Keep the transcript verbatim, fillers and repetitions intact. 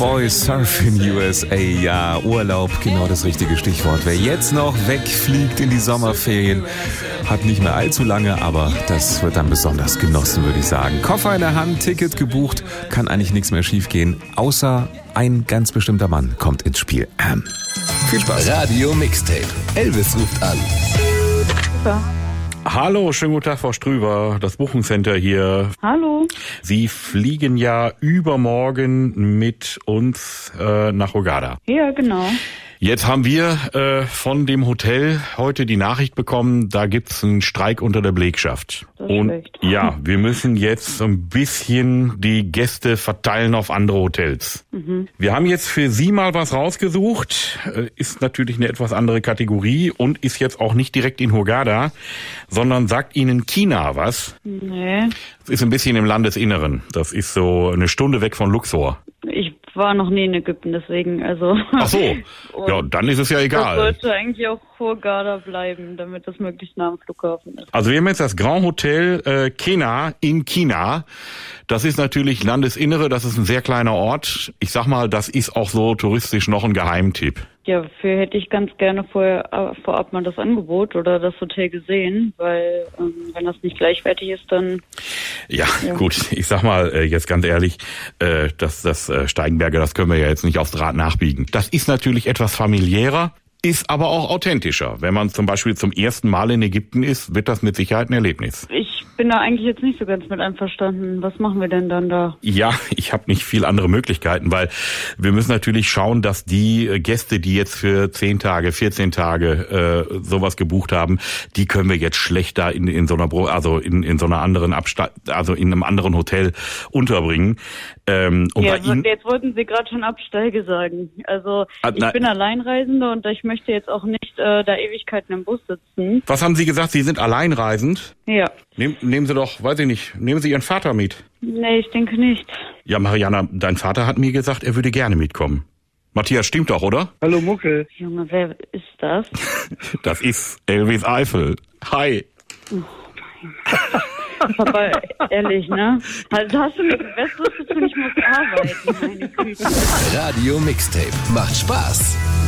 Boys Surf in U S A. Ja, Urlaub, genau das richtige Stichwort. Wer jetzt noch wegfliegt in die Sommerferien, hat nicht mehr allzu lange, aber das wird dann besonders genossen, würde ich sagen. Koffer in der Hand, Ticket gebucht, kann eigentlich nichts mehr schiefgehen, außer ein ganz bestimmter Mann kommt ins Spiel. Ähm, viel Spaß. Radio Mixtape. Elvis ruft an. Ja. Hallo, schönen guten Tag, Frau Strüber, das Buchungscenter hier. Hallo. Sie fliegen ja übermorgen mit uns äh, nach Hurghada. Ja, genau. Jetzt haben wir äh, von dem Hotel heute die Nachricht bekommen, da gibt's einen Streik unter der Belegschaft. Das ist Und schlecht. ja, wir müssen jetzt so ein bisschen die Gäste verteilen auf andere Hotels. Mhm. Wir haben jetzt für Sie mal was rausgesucht, äh, ist natürlich eine etwas andere Kategorie und ist jetzt auch nicht direkt in Hurghada, sondern sagt Ihnen China was. Nee. Das ist ein bisschen im Landesinneren. Das ist so eine Stunde weg von Luxor. Ich war noch nie in Ägypten, deswegen, also. Ach so, ja, dann ist es ja Das egal. sollte eigentlich auch Hurghada bleiben, damit das möglichst nah am Flughafen ist. Also wir haben jetzt das Grand Hotel äh, Kena in China. Das ist natürlich Landesinnere, das ist ein sehr kleiner Ort. Ich sag mal, das ist auch so touristisch noch ein Geheimtipp. Ja, dafür hätte ich ganz gerne vorher, äh, vorab mal das Angebot oder das Hotel gesehen, weil ähm, wenn das nicht gleichwertig ist, dann... Ja, Ja. gut, ich sag mal äh, jetzt ganz ehrlich, äh, das, das äh, Steigenberger, das können wir ja jetzt nicht aufs Rad nachbiegen. Das ist natürlich etwas familiärer, ist aber auch authentischer. Wenn man zum Beispiel zum ersten Mal in Ägypten ist, wird das mit Sicherheit ein Erlebnis. Ich bin da eigentlich jetzt nicht so ganz mit einverstanden. Was machen wir denn dann da? Ja, ich habe nicht viel andere Möglichkeiten, weil wir müssen natürlich schauen, dass die Gäste, die jetzt für zehn Tage, vierzehn Tage äh, sowas gebucht haben, die können wir jetzt schlechter in, in so einer, Bro- also in, in so einer anderen Absta- also in einem anderen Hotel unterbringen. Ähm, und Ja, bei Ihnen, jetzt wollten Sie gerade schon Absteige sagen. Also Ah, ich nein. bin Alleinreisende und ich möchte jetzt auch nicht äh, da Ewigkeiten im Bus sitzen. was haben Sie gesagt? Sie sind alleinreisend? Ja. Nehm, nehmen Sie doch, weiß ich nicht, nehmen Sie Ihren Vater mit. Nee, ich denke nicht. Ja, Mariana, dein Vater hat mir gesagt, er würde gerne mitkommen. Matthias, stimmt doch, oder? Hallo Mucke. Junge, wer ist das? Das ist Elvis Eifel. Hi. Aber ehrlich, ne? Also hast du nichts Besseres zu tun, ich muss arbeiten, meine Güte. Radio Mixtape. Macht Spaß.